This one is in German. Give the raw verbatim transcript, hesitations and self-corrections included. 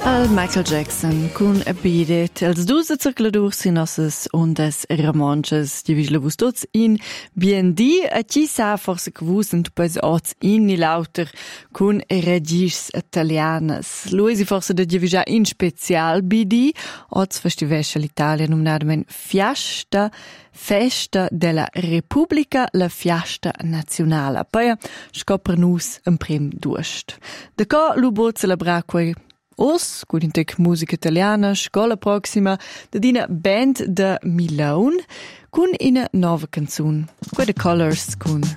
Al Michael Jackson con Beat Els dus circladurs in nosses ondas romanches di visla vus tots in B and D a ci sa forse che vus und poi oz in lauter con regis italianas. Luisi forse de divigia in special B D oz festivesce l'Italia nominadament Fiesta Festa della Repubblica, la Fiesta Nazionale. Poi scopernus un prim durst. De co lu bo celebrar quei Os, con intec musica italiana, scola proxima, da dina band de Milone, con ina nova canzun, quei The Colors, con